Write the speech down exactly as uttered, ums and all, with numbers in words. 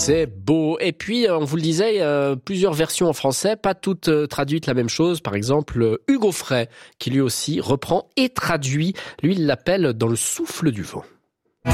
C'est beau. Et puis, on vous le disait, euh, plusieurs versions en français, pas toutes euh, traduites la même chose. Par exemple, euh, Hugo Frey, qui lui aussi reprend et traduit. Lui, il l'appelle Dans le souffle du vent.